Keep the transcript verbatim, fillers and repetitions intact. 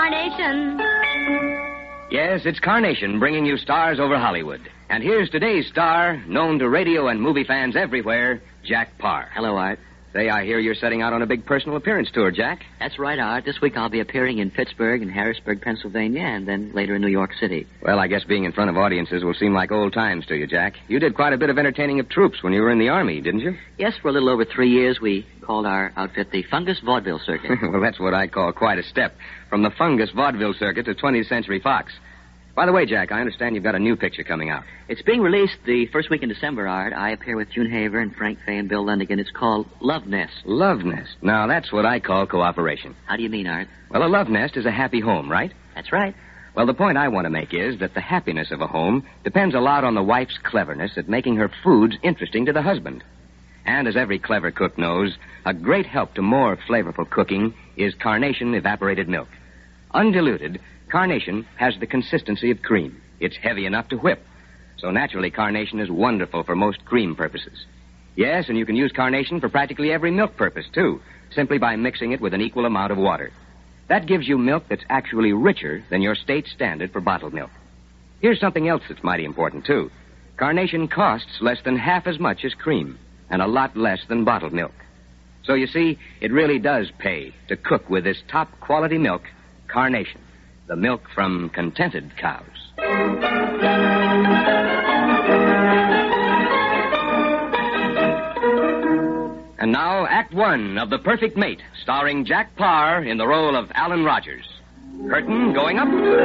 Carnation. Yes, it's Carnation bringing you Stars Over Hollywood. And here's today's star, known to radio and movie fans everywhere, Jack Parr. Hello, Art. Say, I hear you're setting out on a big personal appearance tour, Jack. That's right, Art. This week I'll be appearing in Pittsburgh and Harrisburg, Pennsylvania, and then later in New York City. Well, I guess being in front of audiences will seem like old times to you, Jack. You did quite a bit of entertaining of troops when you were in the Army, didn't you? Yes, for a little over three years we called our outfit the Fungus Vaudeville Circuit. Well, that's what I call quite a step. From the Fungus Vaudeville Circuit to twentieth Century Fox. By the way, Jack, I understand you've got a new picture coming out. It's being released the first week in December, Art. I appear with June Haver and Frank Fay and Bill Lundigan. It's called Love Nest. Love Nest. Now, that's what I call cooperation. How do you mean, Art? Well, a love nest is a happy home, right? That's right. Well, the point I want to make is that the happiness of a home depends a lot on the wife's cleverness at making her foods interesting to the husband. And as every clever cook knows, a great help to more flavorful cooking is Carnation evaporated milk. Undiluted, Carnation has the consistency of cream. It's heavy enough to whip. So naturally, Carnation is wonderful for most cream purposes. Yes, and you can use Carnation for practically every milk purpose, too, simply by mixing it with an equal amount of water. That gives you milk that's actually richer than your state standard for bottled milk. Here's something else that's mighty important, too. Carnation costs less than half as much as cream, and a lot less than bottled milk. So you see, it really does pay to cook with this top-quality milk, Carnation, the milk from contented cows. And now, Act One of The Perfect Mate, starring Jack Parr in the role of Alan Rogers. Curtain going up.